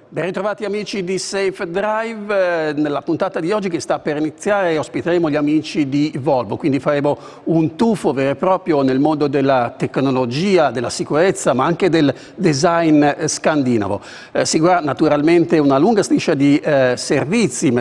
Ben ritrovati amici di Safe Drive, nella puntata di oggi che sta per iniziare ospiteremo gli amici di Volvo, quindi faremo un tuffo vero e proprio nel mondo della tecnologia, della sicurezza ma anche del design scandinavo. Seguirà naturalmente una lunga striscia di servizi